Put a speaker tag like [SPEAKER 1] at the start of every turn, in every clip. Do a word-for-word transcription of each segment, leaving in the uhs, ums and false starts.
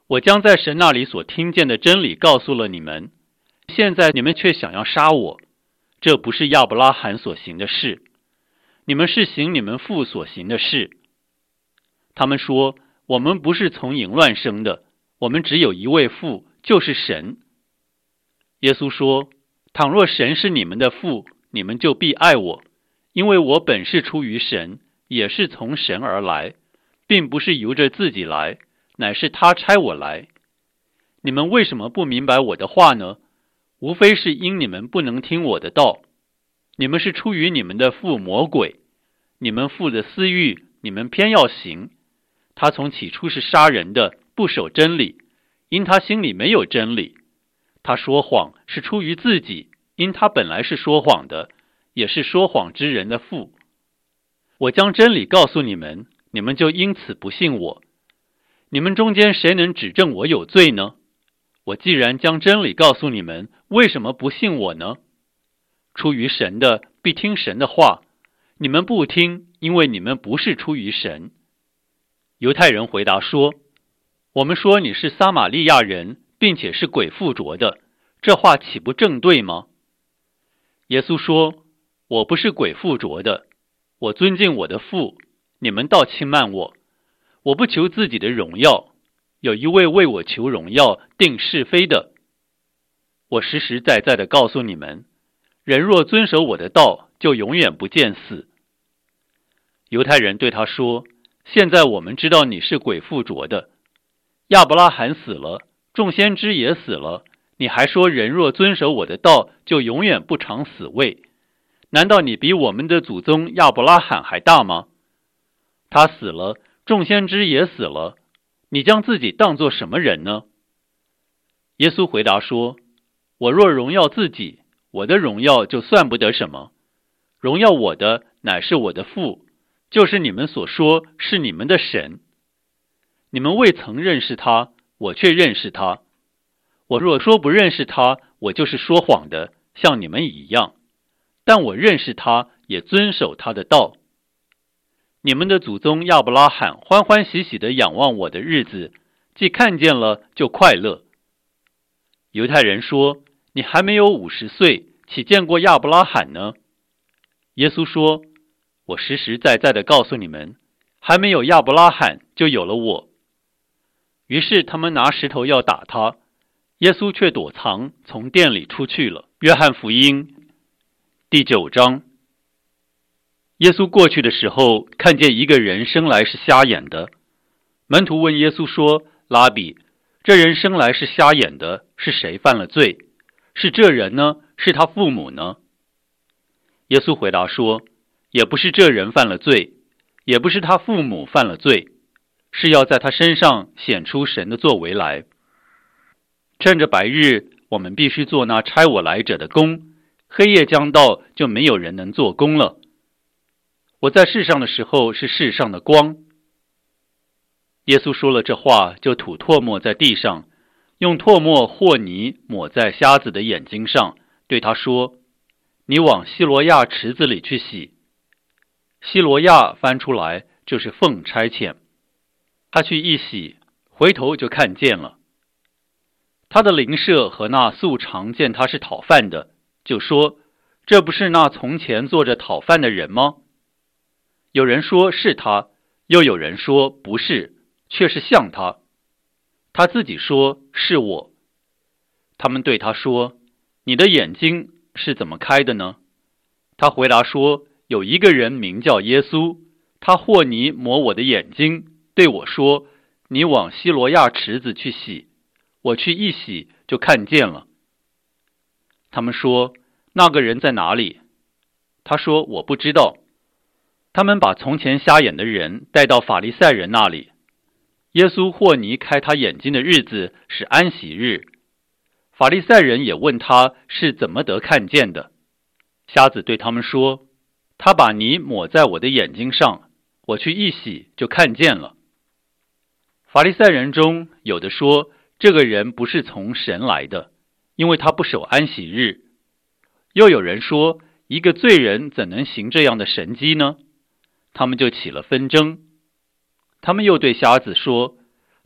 [SPEAKER 1] 我将在神那里所听见的真理告诉了你们，现在你们却想要杀我，这不是亚伯拉罕所行的事，你们是行你们父所行的事。他们说，我们不是从淫乱生的，我们只有一位父，就是神。耶稣说，倘若神是你们的父，你们就必爱我，因为我本是出于神，也是从神而来，并不是由着自己来，乃是他差我来。你们为什么不明白我的话呢？无非是因你们不能听我的道。你们是出于你们的父魔鬼，你们父的私欲，你们偏要行。他从起初是杀人的，不守真理，因他心里没有真理。他说谎是出于自己，因他本来是说谎的，也是说谎之人的父。我将真理告诉你们，你们就因此不信我。你们中间谁能指证我有罪呢？我既然将真理告诉你们，为什么不信我呢？出于神的必听神的话，你们不听，因为你们不是出于神。犹太人回答说，我们说你是撒玛利亚人，并且是鬼附着的，这话岂不正对吗？耶稣说，我不是鬼附着的，我尊敬我的父，你们倒轻慢我。我不求自己的荣耀，有一位为我求荣耀定是非的。我实实在在的告诉你们，人若遵守我的道，就永远不见死。犹太人对他说，现在我们知道你是鬼附着的，亚伯拉罕死了，众先知也死了，你还说人若遵守我的道，就永远不尝死味。难道你比我们的祖宗亚伯拉罕还大吗？他死了，众先知也死了，你将自己当作什么人呢？耶稣回答说，我若荣耀自己，我的荣耀就算不得什么，荣耀我的乃是我的父，就是你们所说是你们的神。你们未曾认识他，我却认识他。我若说不认识他，我就是说谎的，像你们一样。但我认识他，也遵守他的道。你们的祖宗亚伯拉罕欢欢喜喜地仰望我的日子，既看见了，就快乐。犹太人说，你还没有五十岁，岂见过亚伯拉罕呢？耶稣说，我实实在在地告诉你们，还没有亚伯拉罕，就有了我。于是他们拿石头要打他，耶稣却躲藏，从店里出去了。约翰福音第九章。耶稣过去的时候，看见一个人生来是瞎眼的。门徒问耶稣说，拉比，这人生来是瞎眼的，是谁犯了罪？是这人呢？是他父母呢？耶稣回答说，也不是这人犯了罪，也不是他父母犯了罪，是要在他身上显出神的作为来。趁着白日，我们必须做那差我来者的工，黑夜将到，就没有人能做工了。我在世上的时候是世上的光。耶稣说了这话，就吐唾沫在地上，用唾沫和泥抹在瞎子的眼睛上，对他说，你往西罗亚池子里去洗。西罗亚翻出来就是奉差遣。他去一洗，回头就看见了。他的邻舍和那素常见他是讨饭的，就说，这不是那从前坐着讨饭的人吗？有人说是他，又有人说不是，却是像他。他自己说是我。他们对他说，你的眼睛是怎么开的呢？他回答说，有一个人名叫耶稣，他和泥抹我的眼睛，对我说，你往西罗亚池子去洗。我去一洗，就看见了。他们说，那个人在哪里？他说，我不知道。他们把从前瞎眼的人带到法利赛人那里。耶稣和泥开他眼睛的日子是安息日。法利赛人也问他是怎么得看见的。瞎子对他们说，他把泥抹在我的眼睛上，我去一洗，就看见了。法利赛人中有的说，这个人不是从神来的，因为他不守安息日。又有人说，一个罪人怎能行这样的神迹呢？他们就起了纷争。他们又对瞎子说，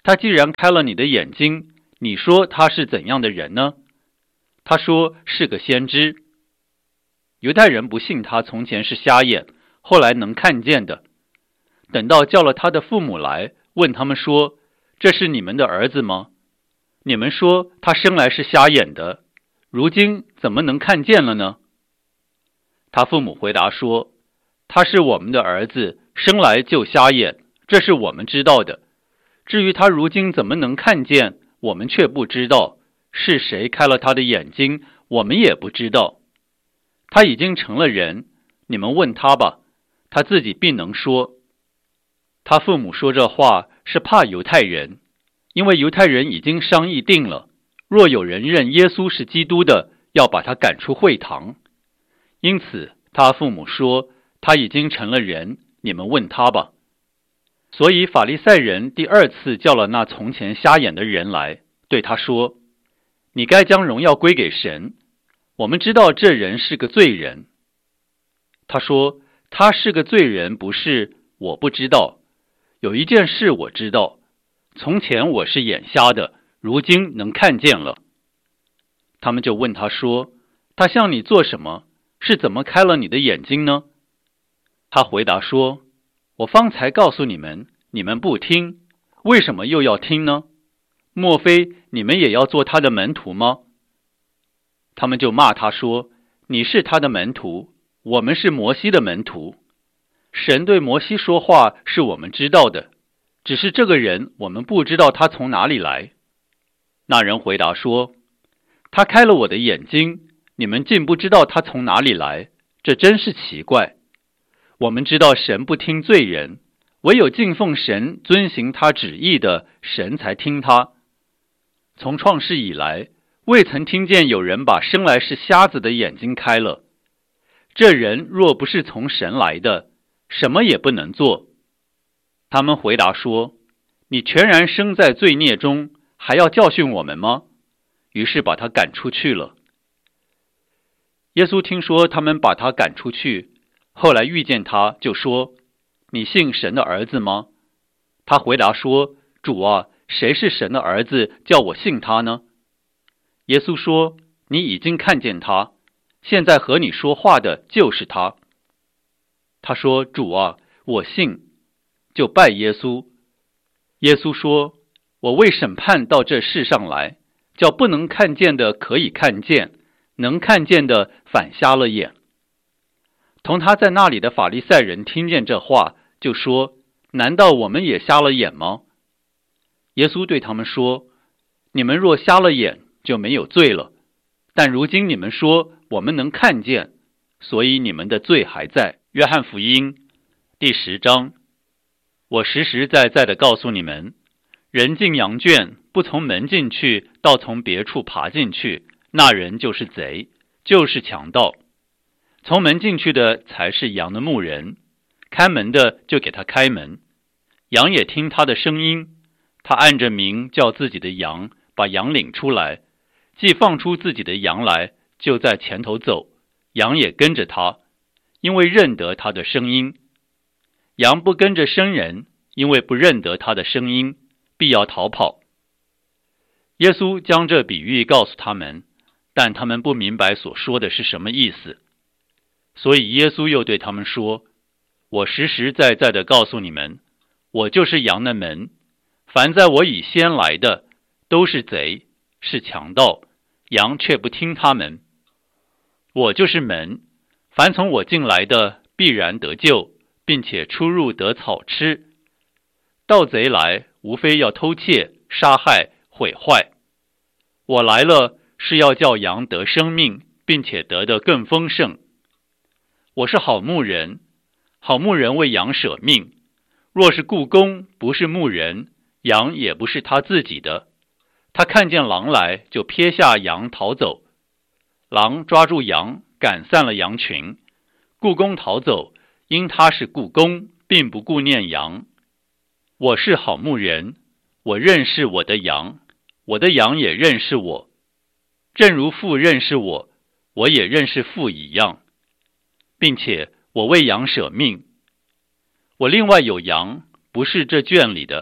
[SPEAKER 1] 他既然开了你的眼睛，你说他是怎样的人呢？他说是个先知。犹太人不信他从前是瞎眼，后来能看见的。等到叫了他的父母来，问他们说，这是你们的儿子吗？你们说他生来是瞎眼的，如今怎么能看见了呢？他父母回答说，他是我们的儿子，生来就瞎眼，这是我们知道的。至于他如今怎么能看见，我们却不知道，是谁开了他的眼睛，我们也不知道。他已经成了人，你们问他吧，他自己必能说。他父母说这话是怕犹太人，因为犹太人已经商议定了，若有人认耶稣是基督的，要把他赶出会堂。因此他父母说，他已经成了人，你们问他吧。所以法利赛人第二次叫了那从前瞎眼的人来，对他说，你该将荣耀归给神，我们知道这人是个罪人。他说，他是个罪人不是，我不知道。有一件事我知道，从前我是眼瞎的，如今能看见了。他们就问他说，他向你做什么？是怎么开了你的眼睛呢？他回答说，我方才告诉你们，你们不听，为什么又要听呢？莫非你们也要做他的门徒吗？他们就骂他说，你是他的门徒，我们是摩西的门徒。神对摩西说话是我们知道的，只是这个人我们不知道他从哪里来。那人回答说，他开了我的眼睛，你们竟不知道他从哪里来，这真是奇怪。我们知道神不听罪人，唯有敬奉神遵行他旨意的，神才听他。从创世以来，未曾听见有人把生来是瞎子的眼睛开了。这人若不是从神来的，什么也不能做。他们回答说，你全然生在罪孽中，还要教训我们吗？于是把他赶出去了。耶稣听说他们把他赶出去，后来遇见他，就说，你信神的儿子吗？他回答说，主啊，谁是神的儿子，叫我信他呢？耶稣说，你已经看见他，现在和你说话的就是他。他说，主啊，我信，就拜耶稣。耶稣说，我为审判到这世上来，叫不能看见的可以看见，能看见的反瞎了眼。同他在那里的法利赛人听见这话，就说，难道我们也瞎了眼吗？耶稣对他们说，你们若瞎了眼，就没有罪了，但如今你们说我们能看见，所以你们的罪还在。约翰福音第十章，我实实在在的告诉你们，人进羊圈，不从门进去，倒从别处爬进去，那人就是贼，就是强盗。从门进去的才是羊的牧人，开门的就给他开门，羊也听他的声音，他按着名叫自己的羊，把羊领出来，既放出自己的羊来，就在前头走，羊也跟着他，因为认得他的声音。羊不跟着生人，因为不认得他的声音，必要逃跑。耶稣将这比喻告诉他们，但他们不明白所说的是什么意思。所以耶稣又对他们说，我实实在在的告诉你们，我就是羊的门，凡在我以先来的，都是贼，是强盗，羊却不听他们。我就是门，凡从我进来的，必然得救，并且出入得草吃。盗贼来，无非要偷窃、杀害、毁坏。我来了，是要叫羊得生命，并且得得更丰盛。我是好牧人，好牧人为羊舍命。若是雇工不是牧人，羊也不是他自己的。他看见狼来，就撇下羊逃走。狼抓住羊，赶散了羊群。雇工逃走，因他是雇工，并不顾念羊。我是好牧人，我认识我的羊，我的羊也认识我。正如父认识我，我也认识父一样，并且我为羊舍命。我另外有羊，不是这圈里的，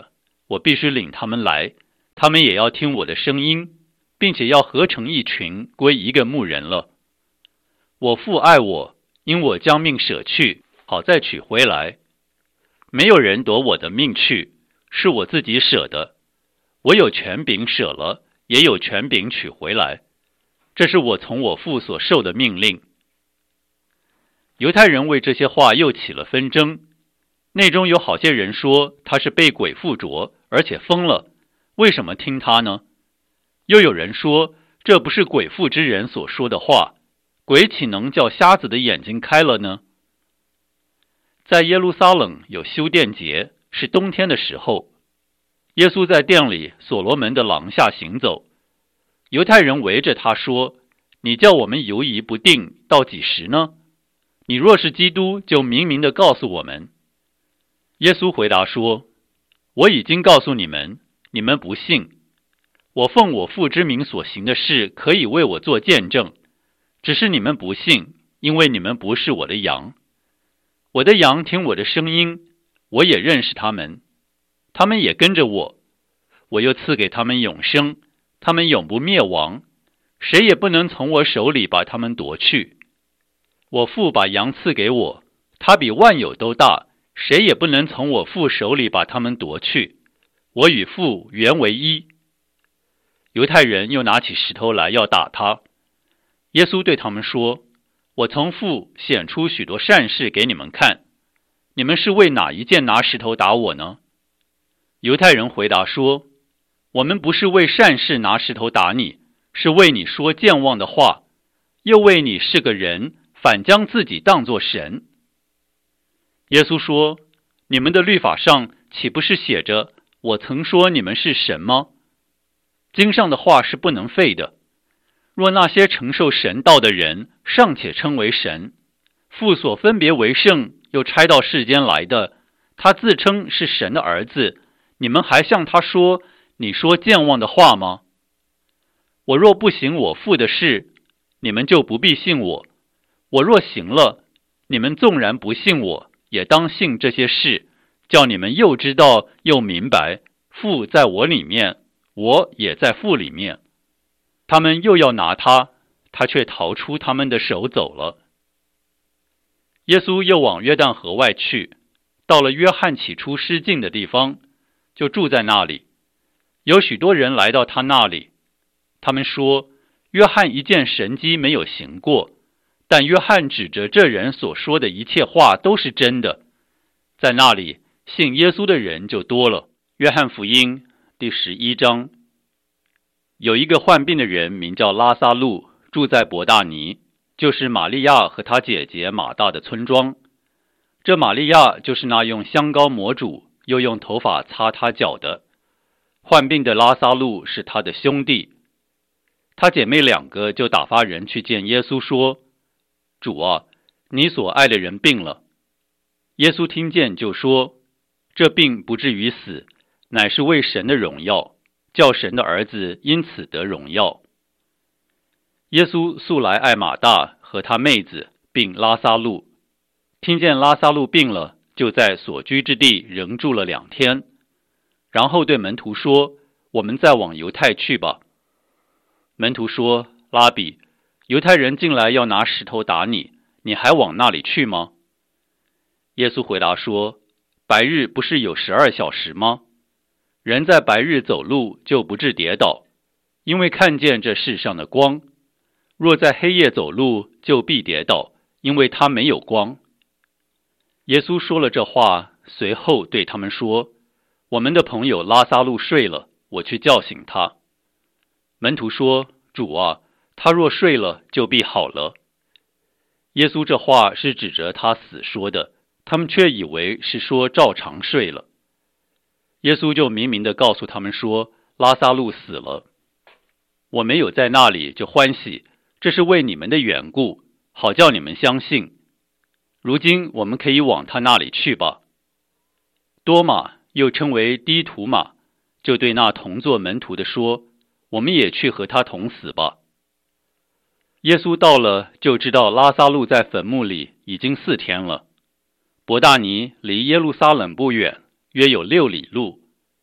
[SPEAKER 1] 我必须领他们来，他们也要听我的声音，并且要合成一群，归一个牧人了。我父爱我，因我将命舍去，好再取回来。没有人夺我的命去，是我自己舍的。我有权柄舍了，也有权柄取回来。这是我从我父所受的命令。犹太人为这些话又起了纷争，内中有好些人说他是被鬼附着，而且疯了，为什么听他呢？又有人说这不是鬼附之人所说的话，鬼岂能叫瞎子的眼睛开了呢？在耶路撒冷有修殿节，是冬天的时候，耶稣在殿里所罗门的廊下行走，犹太人围着他说，你叫我们犹疑不定到几时呢？你若是基督，就明明地告诉我们。耶稣回答说，我已经告诉你们，你们不信。我奉我父之名所行的事，可以为我做见证，只是你们不信，因为你们不是我的羊。我的羊听我的声音，我也认识他们，他们也跟着我。我又赐给他们永生，他们永不灭亡，谁也不能从我手里把他们夺去。我父把羊赐给我，他比万有都大，谁也不能从我父手里把他们夺去。我与父原为一。犹太人又拿起石头来要打他。耶稣对他们说，我从父显出许多善事给你们看，你们是为哪一件拿石头打我呢？犹太人回答说，我们不是为善事拿石头打你，是为你说健忘的话，又为你是个人，反将自己当作神。耶稣说，你们的律法上岂不是写着，我曾说你们是神吗？经上的话是不能废的。若那些承受神道的人尚且称为神，父所分别为圣又差到世间来的，他自称是神的儿子，你们还向他说，你说健忘的话吗？我若不行我父的事，你们就不必信我。我若行了，你们纵然不信我，也当信这些事，叫你们又知道又明白，父在我里面，我也在父里面。他们又要拿他，他却逃出他们的手走了。耶稣又往约旦河外去，到了约翰起初施浸的地方，就住在那里。有许多人来到他那里，他们说，约翰一件神迹没有行过，但约翰指着这人所说的一切话都是真的。在那里信耶稣的人就多了。约翰福音第十一章。有一个患病的人名叫拉撒路，住在伯大尼，就是玛利亚和她姐姐马大的村庄。这玛利亚就是那用香膏抹主，又用头发擦他脚的。患病的拉撒路是他的兄弟。他姐妹两个就打发人去见耶稣说，主啊，你所爱的人病了。耶稣听见就说，这病不至于死，乃是为神的荣耀，叫神的儿子因此得荣耀。耶稣素来爱马大和他妹子，并拉撒路。听见拉撒路病了，就在所居之地仍住了两天。然后对门徒说，我们再往犹太去吧。门徒说，拉比，犹太人进来要拿石头打你，你还往那里去吗？耶稣回答说，白日不是有十二小时吗？人在白日走路就不致跌倒，因为看见这世上的光；若在黑夜走路，就必跌倒，因为他没有光。耶稣说了这话，随后对他们说，我们的朋友拉撒路睡了，我去叫醒他。门徒说，主啊，他若睡了，就必好了。耶稣这话是指着他死说的，他们却以为是说照常睡了。耶稣就明明地告诉他们说，拉撒路死了。我没有在那里就欢喜，这是为你们的缘故，好叫你们相信。如今我们可以往他那里去吧。多马又称为低图马，就对那同作门徒的说，我们也去和他同死吧。耶稣到了，就知道拉撒路在坟墓里已经四天了。伯大尼离耶路撒冷不远，约有六里路。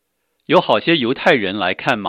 [SPEAKER 1] 有好些犹太人来看马